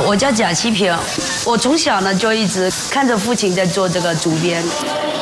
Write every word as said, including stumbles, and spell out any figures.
我叫贾希平，我从小呢就一直看着父亲在做这个竹编。